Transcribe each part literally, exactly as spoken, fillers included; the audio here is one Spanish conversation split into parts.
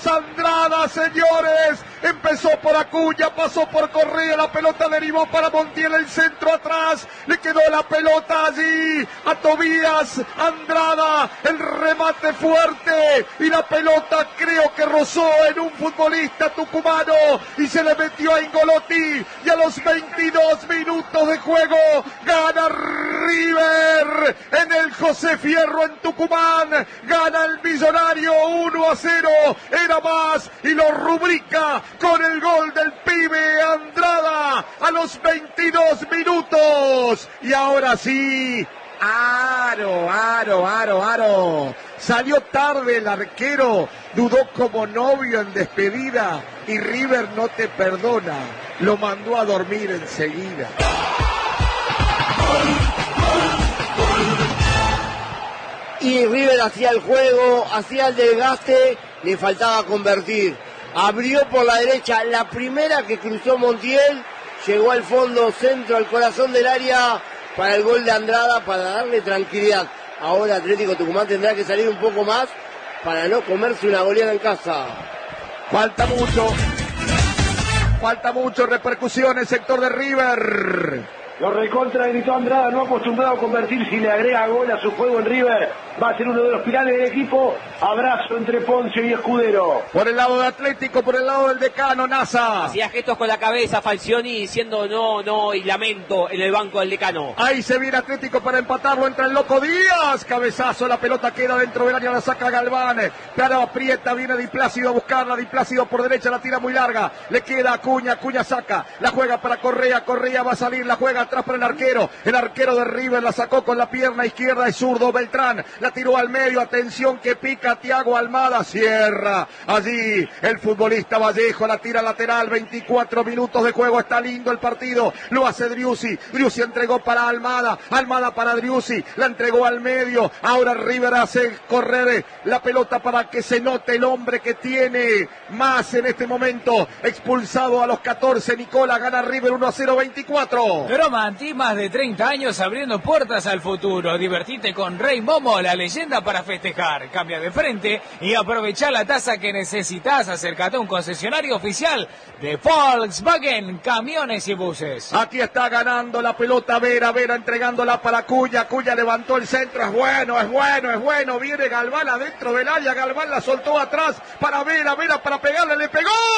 Carlos Andrada, señores. Empezó por Acuña, pasó por Correa, la pelota derivó para Montiel, el centro atrás, le quedó la pelota allí a Tobías Andrada, el remate fuerte y la pelota creo que rozó en un futbolista tucumano y se le metió a Ingolotti y a los veintidós minutos de juego gana River en el José Fierro en Tucumán, gana el Millonario uno a cero, era más y lo rubrica con el gol del pibe Andrada a los veintidós minutos. Y ahora sí, aro, aro, aro, aro. Salió tarde el arquero, dudó como novio en despedida y River no te perdona. Lo mandó a dormir enseguida. Y River hacía el juego, hacía el desgaste, le faltaba convertir. Abrió por la derecha, la primera que cruzó Montiel, llegó al fondo, centro, al corazón del área para el gol de Andrada, para darle tranquilidad. Ahora Atlético Tucumán tendrá que salir un poco más para no comerse una goleada en casa. Falta mucho, falta mucho, repercusiones, sector de River. Lo recontra gritó Andrada, no acostumbrado a convertir, si le agrega gol a su juego en River, va a ser uno de los pilares del equipo. Abrazo entre Poncio y Escudero. Por el lado de Atlético, por el lado del decano, Nasa. Hacía gestos con la cabeza Falcioni diciendo no, no y lamento en el banco del decano. Ahí se viene Atlético para empatarlo, entra el Loco Díaz, cabezazo, la pelota queda dentro del área, la saca Galván, pero aprieta, viene Di Plácido a buscarla, Di Plácido por derecha, la tira muy larga, le queda Acuña, Acuña saca, la juega para Correa, Correa va a salir, la juega atrás para el arquero, el arquero de River la sacó con la pierna izquierda, es zurdo Beltrán, la tiró al medio, atención que pica Thiago Almada, cierra allí el futbolista Vallejo, la tira lateral, veinticuatro minutos de juego, está lindo el partido, lo hace Driussi, Driussi entregó para Almada, Almada para Driussi, la entregó al medio, ahora River hace correr la pelota para que se note el hombre que tiene más en este momento, expulsado a los catorce, Nicola, gana River uno a cero, veinticuatro. Romanti, más de treinta años abriendo puertas al futuro. Divertite con Rey Momo, la leyenda para festejar. Cambia de frente y aprovecha la tasa que necesitas. Acércate a un concesionario oficial de Volkswagen, camiones y buses. Aquí está ganando la pelota Vera, Vera entregándola para Cuya, Cuya levantó el centro, es bueno, es bueno, es bueno, viene Galván adentro del área, Galván la soltó atrás para Vera, Vera para pegarle, le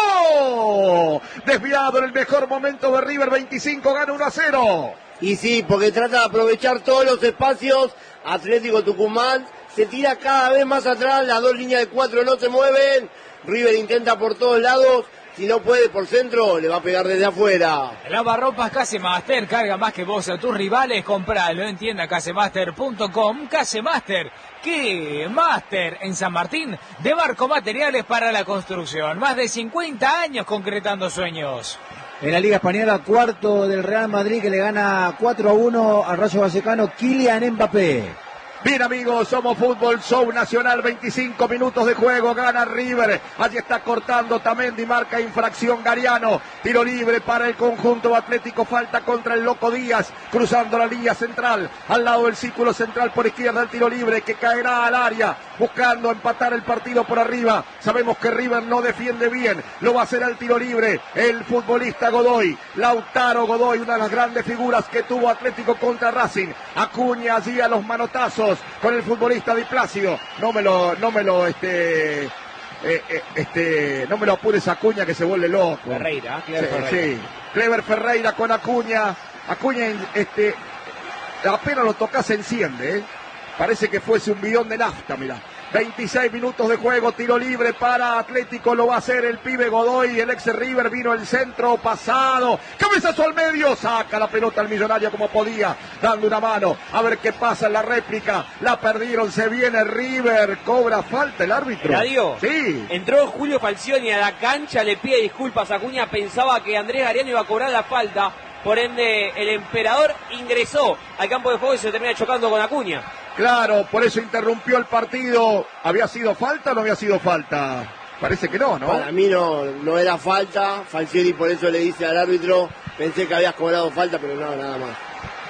pegó, desviado en el mejor momento de River, veinticinco, gana uno a cero. Y sí, porque trata de aprovechar todos los espacios. Atlético Tucumán se tira cada vez más atrás, las dos líneas de cuatro no se mueven, River intenta por todos lados, si no puede por centro, le va a pegar desde afuera. Lavarropas Casemaster, carga más que vos a tus rivales, compralo en tienda casemaster punto com. Casemaster, ¿qué? Master en San Martín, de Marco Materiales para la construcción, más de cincuenta años concretando sueños. En la Liga Española, cuarto del Real Madrid que le gana cuatro a uno al Rayo Vallecano, Kylian Mbappé. Bien amigos, somos Fútbol Show Nacional, veinticinco minutos de juego, gana River, allí está cortando Tamendi, marca infracción Gariano, tiro libre para el conjunto atlético, falta contra el Loco Díaz, cruzando la línea central, al lado del círculo central por izquierda el tiro libre que caerá al área, buscando empatar el partido por arriba, sabemos que River no defiende bien, lo va a hacer al tiro libre, el futbolista Godoy, Lautaro Godoy, una de las grandes figuras que tuvo Atlético contra Racing, Acuña allí a los manotazos, con el futbolista Di Plácido, no me lo, no me lo, este, eh, eh, este, no me lo apures Acuña que se vuelve loco. Ferreira, sí, Ferreira. sí, Clever Ferreira con Acuña, Acuña, este, apenas lo tocas se enciende, ¿eh? Parece que fuese un bidón de nafta, mirá. veintiséis minutos de juego, tiro libre para Atlético, lo va a hacer el pibe Godoy, el ex River, vino el centro pasado, cabezazo al medio, saca la pelota al Millonario como podía, dando una mano, a ver qué pasa en la réplica, la perdieron, se viene River, cobra falta el árbitro. ¿Radio? Sí. Entró Julio Falcioni a la cancha, le pide disculpas a Acuña, pensaba que Andrés Gariano iba a cobrar la falta, por ende el emperador ingresó al campo de juego y se termina chocando con Acuña. Claro, por eso interrumpió el partido. ¿Había sido falta o no había sido falta? Parece que no, ¿no? Para mí no, no era falta. Falcioni por eso le dice al árbitro, pensé que habías cobrado falta, pero no, nada más.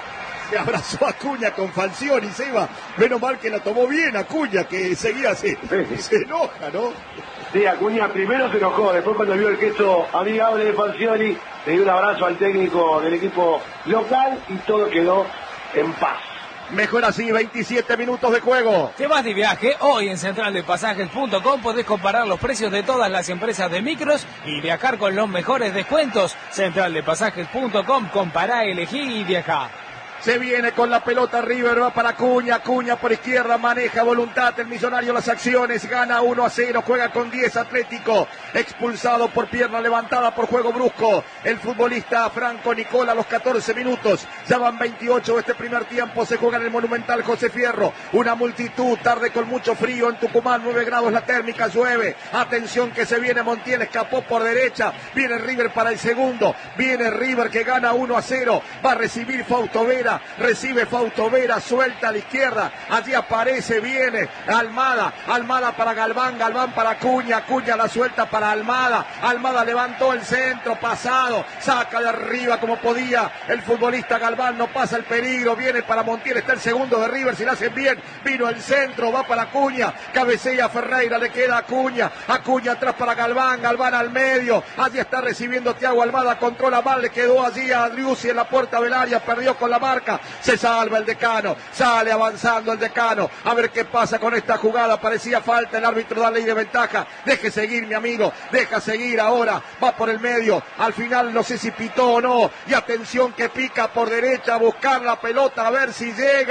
Se abrazó a Acuña con Falcioni, se iba. Menos mal que la tomó bien Acuña, que seguía así. Sí. Se enoja, ¿no? Sí, Acuña primero se enojó, después cuando vio el gesto amigable de Falcioni, le dio un abrazo al técnico del equipo local y todo quedó en paz. Mejor así, veintisiete minutos de juego. ¿Te vas de viaje? Hoy en central de pasajes punto com podés comparar los precios de todas las empresas de micros y viajar con los mejores descuentos. central de pasajes punto com, compará, elegí y viajá. Se viene con la pelota River, va para Acuña, Acuña por izquierda, maneja voluntad el Millonario las acciones, gana uno a cero, juega con diez Atlético, expulsado por pierna levantada por juego brusco, el futbolista Franco Nicola a los catorce minutos, ya van veintiocho de este primer tiempo, se juega en el Monumental José Fierro, una multitud, tarde con mucho frío en Tucumán, nueve grados la térmica, llueve, atención que se viene Montiel, escapó por derecha, viene River para el segundo, viene River que gana uno a cero, va a recibir Fausto Vera, recibe Fausto Vera, suelta a la izquierda, allí aparece, viene Almada, Almada para Galván, Galván para Acuña, Acuña la suelta para Almada, Almada levantó el centro, pasado, saca de arriba como podía el futbolista Galván, no pasa el peligro, viene para Montiel, está el segundo de River, si la hacen bien, vino el centro, va para Acuña, cabecea Ferreira, le queda Acuña, Acuña atrás para Galván, Galván al medio, allí está recibiendo Thiago Almada, controla mal, le quedó allí a Driussi en la puerta del área, perdió con la marca, se salva el decano, sale avanzando el decano, a ver qué pasa con esta jugada, parecía falta, el árbitro da ley de ventaja, deje seguir mi amigo, deja seguir ahora, va por el medio, al final no sé si pitó o no, y atención que pica por derecha a buscar la pelota, a ver si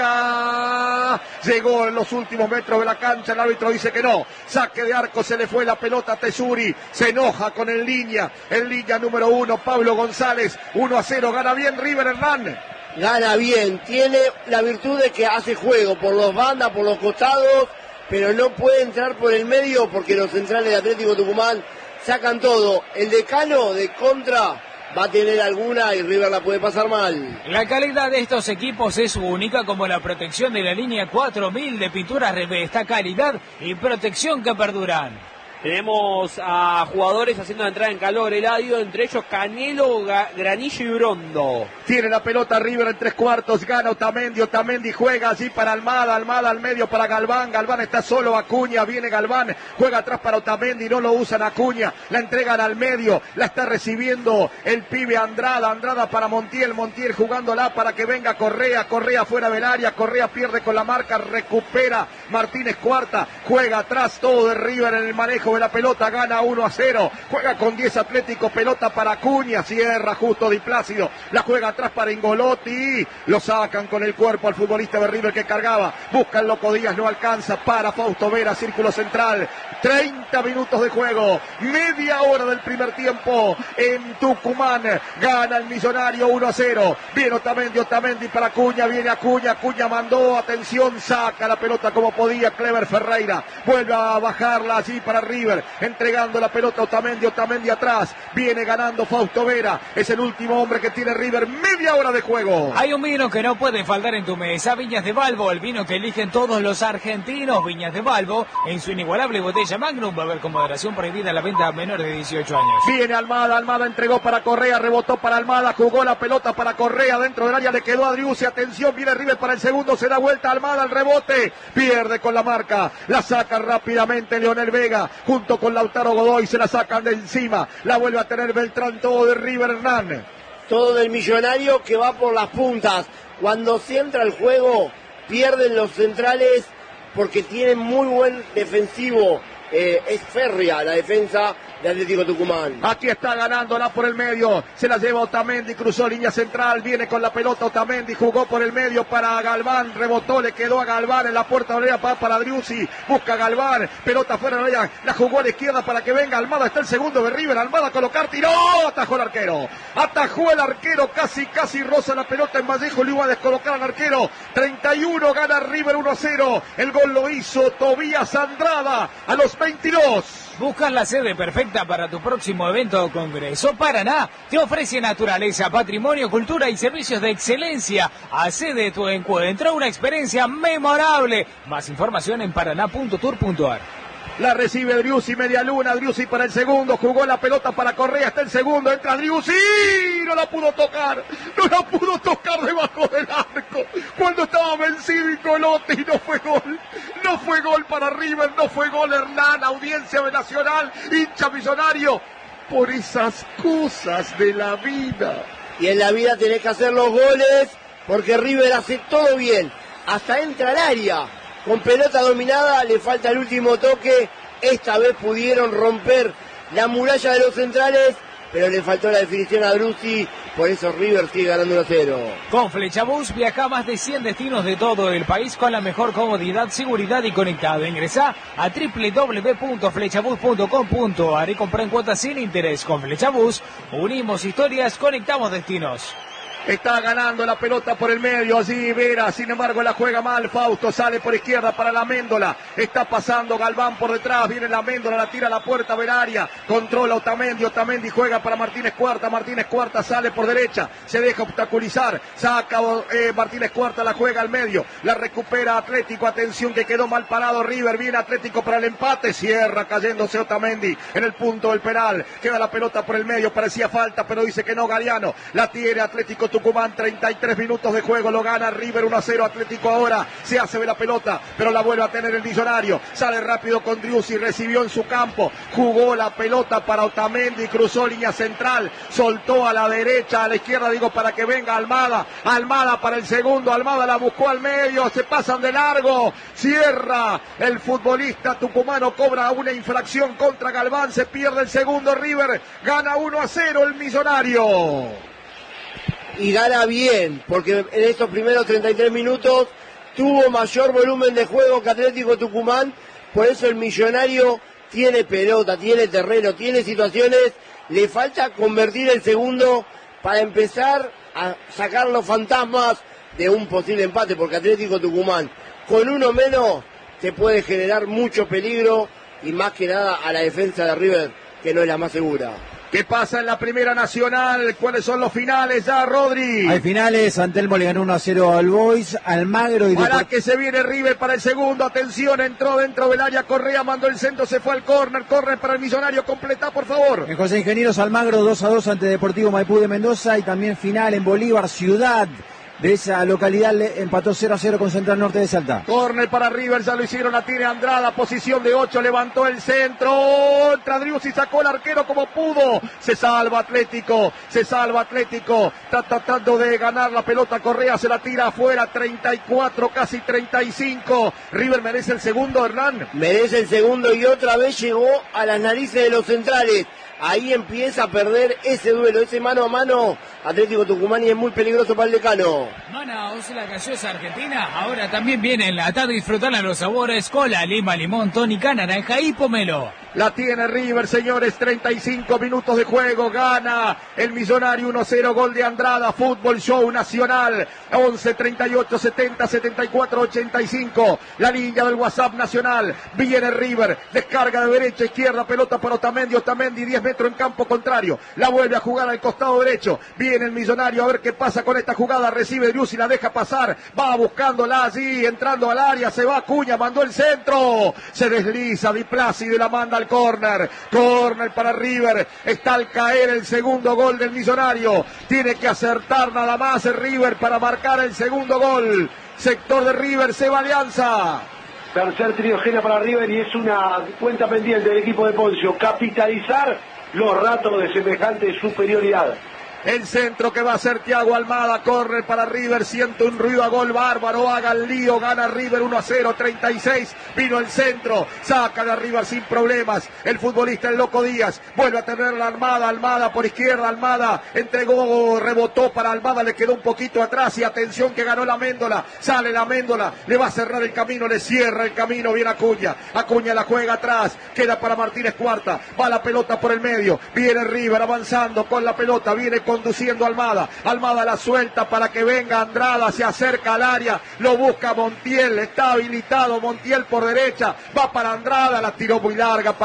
llega, llegó en los últimos metros de la cancha, el árbitro dice que no, saque de arco, se le fue la pelota a Tesuri, se enoja con el línea, el línea número uno, Pablo González, uno a cero, gana bien River Hernán. Gana bien, tiene la virtud de que hace juego por los bandas, por los costados, pero no puede entrar por el medio porque los centrales de Atlético Tucumán sacan todo. El decano de contra va a tener alguna y River la puede pasar mal. La calidad de estos equipos es única, como la protección de la línea cuatro mil de pinturas Revesta, calidad y protección que perduran. Tenemos a jugadores haciendo entrar en calor Eladio, entre ellos Canelo, Granillo y Brondo. Tiene la pelota River en tres cuartos, gana Otamendi, Otamendi juega allí para Almada, Almada al medio para Galván, Galván está solo, Acuña, viene Galván, juega atrás para Otamendi, no lo usan Acuña, la entregan al medio, la está recibiendo el pibe Andrada, Andrada para Montiel, Montiel jugándola para que venga Correa, Correa fuera del área, Correa pierde con la marca, recupera Martínez Cuarta, juega atrás todo de River en el manejo de la pelota, gana uno a cero, juega con diez Atlético, pelota para Acuña, cierra justo Di Plácido, la juega atrás para Ingolotti, lo sacan con el cuerpo al futbolista de River que cargaba, busca el Loco Díaz, no alcanza, para Fausto Vera, círculo central, treinta minutos de juego, media hora del primer tiempo en Tucumán, gana el Millonario uno a cero, viene Otamendi, Otamendi para Acuña, viene Acuña, Acuña mandó, atención, saca la pelota como podía Clever Ferreira, vuelve a bajarla allí para River, entregando la pelota a Otamendi, Otamendi atrás, viene ganando Fausto Vera, es el último hombre que tiene River, media hora de juego. Hay un vino que no puede faltar en tu mesa, Viñas de Balbo, el vino que eligen todos los argentinos, Viñas de Balbo, en su inigualable botella Magnum, va a haber con moderación prohibida la venta a menores de dieciocho años. Viene Almada, Almada entregó para Correa, rebotó para Almada, jugó la pelota para Correa, dentro del área le quedó a Driussi, atención, viene River para el segundo, se da vuelta Almada, el rebote, pierde con la marca, la saca rápidamente Leonel Vega, junto con Lautaro Godoy, se la sacan de encima, la vuelve a tener Beltrán, todo de River Hernán. Todo del Millonario que va por las puntas. Cuando se entra el juego, pierden los centrales porque tienen muy buen defensivo. Eh, es férrea la defensa de Atlético Tucumán. Aquí está ganándola por el medio, se la lleva Otamendi, cruzó línea central, viene con la pelota Otamendi, jugó por el medio para Galván, rebotó, le quedó a Galván en la puerta de para, para Driussi, busca Galván, pelota fuera de la, la jugó a la izquierda para que venga Almada, está el segundo de River, Almada a colocar, tiró, atajó el arquero, atajó el arquero, casi, casi roza la pelota en Vallejo, le iba a descolocar al arquero, treinta y uno, gana River uno a cero, el gol lo hizo Tobías Andrada a los veintidós. ¿Buscas la sede perfecta para tu próximo evento o congreso? Paraná te ofrece naturaleza, patrimonio, cultura y servicios de excelencia. Hacé de tu encuentro una experiencia memorable. Más información en paraná punto tour punto ar. La recibe Driussi, media luna, Driussi para el segundo, jugó la pelota para Correa, está el segundo, entra Driussi, no la pudo tocar, no la pudo tocar debajo del arco, cuando estaba vencido Incolotti y no fue gol, no fue gol para River, no fue gol Hernán, audiencia de Nacional, hincha Millonario, por esas cosas de la vida. Y en la vida tenés que hacer los goles, porque River hace todo bien, hasta entra al área. Con pelota dominada, le falta el último toque. Esta vez pudieron romper la muralla de los centrales, pero le faltó la definición a Driussi. Por eso River sigue ganando uno a cero. Con Flechabús viaja a más de cien destinos de todo el país con la mejor comodidad, seguridad y conectado. Ingresá a doble u doble u doble u punto flechabús punto com punto a r y comprá en cuotas sin interés. Con Flechabús unimos historias, conectamos destinos. Está ganando la pelota por el medio, allí Vera, sin embargo la juega mal, Fausto sale por izquierda para la Méndola, está pasando Galván por detrás, viene la Méndola, la tira a la puerta Veraria, controla Otamendi, Otamendi juega para Martínez Cuarta, Martínez Cuarta sale por derecha, se deja obstaculizar, saca eh, Martínez Cuarta, la juega al medio, la recupera Atlético, atención que quedó mal parado River, viene Atlético para el empate, cierra cayéndose Otamendi en el punto del penal, queda la pelota por el medio, parecía falta, pero dice que no Galeano, la tiene Atlético Tucumán, treinta y tres minutos de juego, lo gana River uno a cero, Atlético ahora se hace de la pelota, pero la vuelve a tener el Millonario, sale rápido con Driussi, recibió en su campo, jugó la pelota para Otamendi, cruzó línea central, soltó a la derecha, a la izquierda digo para que venga Almada, Almada para el segundo, Almada la buscó al medio, se pasan de largo, cierra el futbolista tucumano, cobra una infracción contra Galván, se pierde el segundo, River gana uno a cero el Millonario. Y gana bien, porque en estos primeros treinta y tres minutos tuvo mayor volumen de juego que Atlético Tucumán, por eso el Millonario tiene pelota, tiene terreno, tiene situaciones, le falta convertir el segundo para empezar a sacar los fantasmas de un posible empate, porque Atlético Tucumán con uno menos te puede generar mucho peligro y más que nada a la defensa de River, que no es la más segura. ¿Qué pasa en la Primera Nacional? ¿Cuáles son los finales ya, Rodri? Hay finales, Antelmo le ganó uno a cero al Boys, Almagro y... Para Deport... que se viene River para el segundo, atención, entró dentro del área, Correa mandó el centro, se fue al córner, córner para el Millonario, completa por favor. En José Ingenieros, Almagro dos a dos ante Deportivo Maipú de Mendoza, y también final en Bolívar, Ciudad. De esa localidad le empató cero a cero con Central Norte de Salta. Córner para River, ya lo hicieron, la tiene Andrada, posición de ocho, levantó el centro, Driussi sacó el arquero como pudo, se salva Atlético, se salva Atlético, está tratando de ganar la pelota, Correa se la tira afuera, treinta y cuatro, casi treinta y cinco, River merece el segundo, Hernán. Merece el segundo y otra vez llegó a las narices de los centrales. Ahí empieza a perder ese duelo, ese mano a mano. Atlético Tucumán y es muy peligroso para el decano. Manaos, la gaseosa argentina, ahora también viene enlatada y disfrutan a los sabores cola, lima, limón, tónica, naranja y pomelo. La tiene River, señores, treinta y cinco minutos de juego, gana el Millonario uno a cero, gol de Andrada, Fútbol Show Nacional, once, treinta y ocho, setenta, setenta y cuatro, ochenta y cinco, la línea del WhatsApp Nacional, viene River, descarga de derecha, izquierda, pelota para Otamendi, Otamendi, diez metros en campo contrario, la vuelve a jugar al costado derecho, viene el Millonario a ver qué pasa con esta jugada, recibe Driussi, la deja pasar, va buscándola allí, entrando al área, se va Acuña, mandó el centro, se desliza Di Plácido y la manda al córner, córner para River, está al caer el segundo gol del Millonario, tiene que acertar nada más el River para marcar el segundo gol, sector de River, se va Alianza. Tercer triogena para River y es una cuenta pendiente del equipo de Poncio, capitalizar los ratos de semejante superioridad. El centro que va a ser Thiago Almada, corre para River, siente un ruido a gol bárbaro, haga el lío, gana River uno a cero, treinta y seis, vino el centro, saca de arriba sin problemas, el futbolista el Loco Díaz, vuelve a tener la Almada, Almada por izquierda, Almada entregó, rebotó para Almada, le quedó un poquito atrás y atención que ganó la Méndola, sale la Méndola, le va a cerrar el camino, le cierra el camino, viene Acuña, Acuña la juega atrás, queda para Martínez Cuarta, va la pelota por el medio, viene River avanzando con la pelota, viene con conduciendo Almada, Almada la suelta para que venga Andrada, se acerca al área, lo busca Montiel, está habilitado Montiel por derecha, va para Andrada, la tiró muy larga para